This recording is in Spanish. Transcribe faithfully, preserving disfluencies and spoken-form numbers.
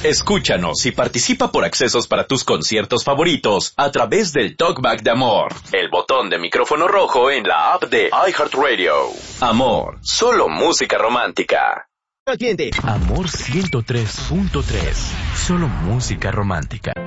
Escúchanos y participa por accesos para tus conciertos favoritos a través del Talkback de Amor, el botón de micrófono rojo en la app de iHeartRadio. Amor, solo música romántica. Amor ciento tres punto tres, solo música romántica.